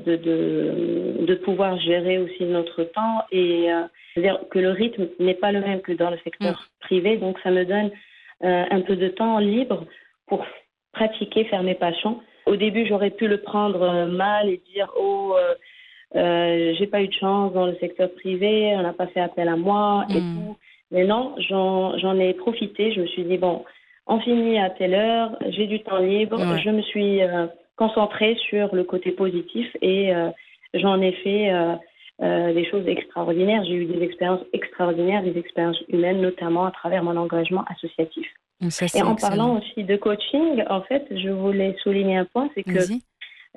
de pouvoir gérer aussi notre temps et c'est-à-dire que le rythme n'est pas le même que dans le secteur privé, donc ça me donne un peu de temps libre pour pratiquer, faire mes passions. Au début, j'aurais pu le prendre mal et dire j'ai pas eu de chance dans le secteur privé, on n'a pas fait appel à moi et tout. Mais non, j'en ai profité. Je me suis dit bon, on finit à telle heure, j'ai du temps libre. Ouais. Je me suis concentrée sur le côté positif et j'en ai fait des choses extraordinaires. J'ai eu des expériences extraordinaires, des expériences humaines, notamment à travers mon engagement associatif. Ça, Et c'est en excellent. parlant aussi de coaching, en fait, je voulais souligner un point, c'est que Vas-y.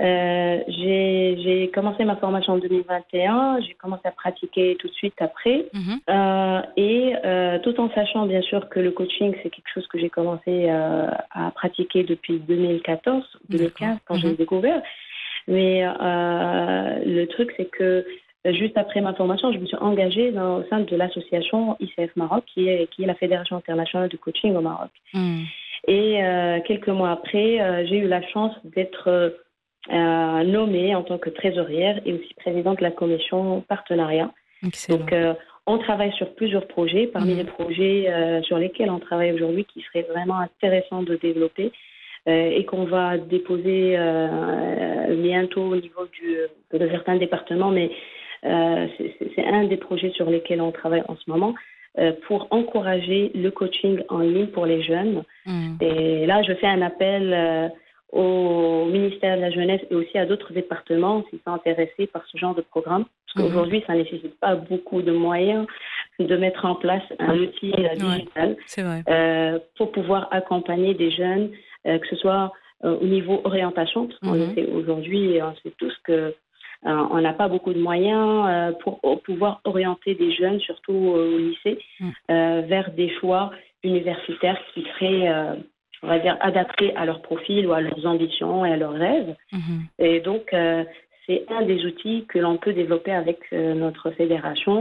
j'ai commencé ma formation en 2021, j'ai commencé à pratiquer tout de suite après, Mhm. tout en sachant bien sûr que le coaching, c'est quelque chose que j'ai commencé à pratiquer depuis 2014, D'accord. 2015, quand j'ai découvert. Mais le truc, c'est que juste après ma formation, je me suis engagée au sein de l'association ICF Maroc, qui est la Fédération internationale de coaching au Maroc. Mhm. Et quelques mois après, j'ai eu la chance d'être nommée en tant que trésorière et aussi présidente de la commission partenariat. Donc, Excellent. on travaille sur plusieurs projets. Parmi les Mhm. projets sur lesquels on travaille aujourd'hui, qui serait vraiment intéressant de développer et qu'on va déposer bientôt au niveau de certains départements, mais c'est un des projets sur lesquels on travaille en ce moment pour encourager le coaching en ligne pour les jeunes. Mhm. Et là, je fais un appel au ministère de la Jeunesse et aussi à d'autres départements s'ils sont intéressés par ce genre de programme. Parce Mhm. qu'aujourd'hui, ça ne nécessite pas beaucoup de moyens de mettre en place un outil Ouais, digital c'est vrai. pour pouvoir accompagner des jeunes, que ce soit au niveau orientation, parce qu'on le Mhm. sait aujourd'hui, on sait tous que on n'a pas beaucoup de moyens pour pouvoir orienter des jeunes, surtout au lycée, Mhm. vers des choix universitaires qui seraient, on va dire, adaptés à leur profil ou à leurs ambitions et à leurs rêves. Mhm. Et donc, c'est un des outils que l'on peut développer avec notre fédération.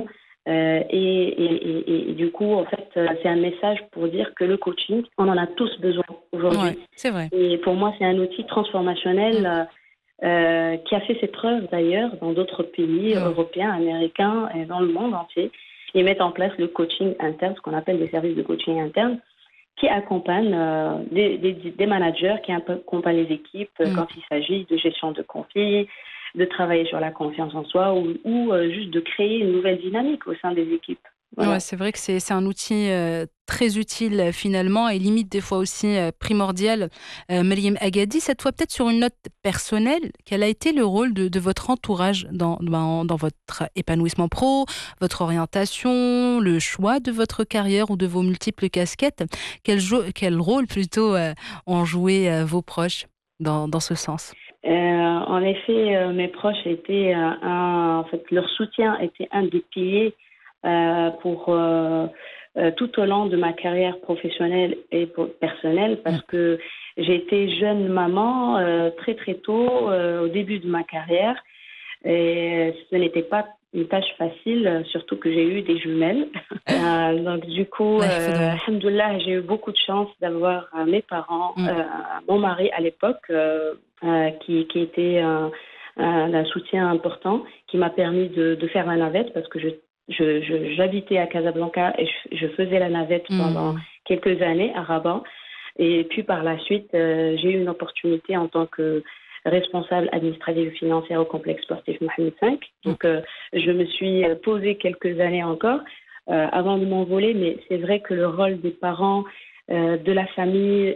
Et du coup, en fait, c'est un message pour dire que le coaching, on en a tous besoin Ouais, aujourd'hui. c'est vrai. Et pour moi, c'est un outil transformationnel Mhm. qui a fait ses preuves d'ailleurs dans d'autres pays Ouais. européens, américains et dans le monde entier. Ils mettent en place le coaching interne, ce qu'on appelle des services de coaching interne, qui accompagnent des managers, qui accompagnent les équipes Mhm. quand il s'agit de gestion de conflits, de travailler sur la confiance en soi ou juste de créer une nouvelle dynamique au sein des équipes. Ouais, Voilà. c'est vrai que c'est un outil très utile finalement et limite des fois aussi primordial. Meriem Agadi, cette fois peut-être sur une note personnelle, quel a été le rôle de votre entourage dans votre épanouissement pro, votre orientation, le choix de votre carrière ou de vos multiples casquettes? Quel rôle plutôt ont joué vos proches dans ce sens? En effet, mes proches étaient en fait, leur soutien était un des piliers pour tout au long de ma carrière professionnelle et personnelle parce que j'ai été jeune maman très très tôt au début de ma carrière et ce n'était pas une tâche facile, surtout que j'ai eu des jumelles. Donc du coup, Ouais, il faudra. alhamdoulilah, j'ai eu beaucoup de chance d'avoir mes parents, Mm, mon mari à l'époque, qui était d'un soutien important, qui m'a permis de faire la navette parce que j'habitais à Casablanca et je faisais la navette pendant mm, quelques années à Rabat. Et puis par la suite, j'ai eu une opportunité en tant que responsable administrative et financière au complexe sportif Mohamed V. mm. Donc je me suis posé quelques années encore avant de m'envoler, mais c'est vrai que le rôle des parents, de la famille,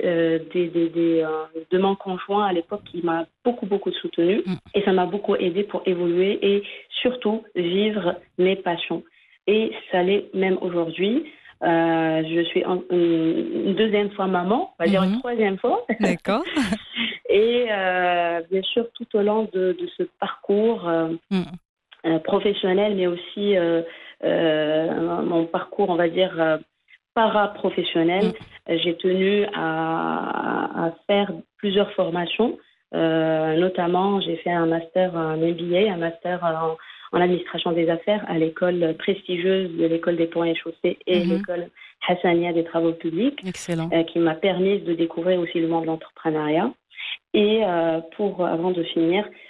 de mon conjoint à l'époque, qui m'a beaucoup soutenu Mm. et ça m'a beaucoup aidé pour évoluer et surtout vivre mes passions. Et ça l'est même aujourd'hui. Je suis une deuxième fois maman, on va dire une Mhm. troisième fois. D'accord. Et bien sûr, tout au long de ce parcours Mm. professionnel, mais aussi mon parcours, on va dire, para-professionnel, Mm. j'ai tenu à faire plusieurs formations. Notamment, j'ai fait un master, un MBA, un master en administration des affaires à l'école prestigieuse de l'école des ponts et chaussées et Mhm. l'école Hassania des travaux publics, Excellent. qui m'a permis de découvrir aussi le monde de l'entrepreneuriat. Et avant de finir,